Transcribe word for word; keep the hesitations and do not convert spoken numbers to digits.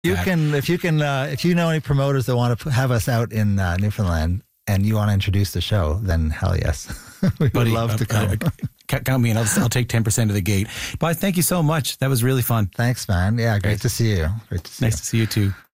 You can, if you can, uh, if you know any promoters that want to have us out in uh, Newfoundland and you want to introduce the show, then hell yes. we would Buddy, love uh, to come. Uh, count me in. I'll, I'll take ten percent of the gate. But thank you so much. That was really fun. Thanks, man. Yeah, great Great. to see you. Great to see Nice you. to see you too.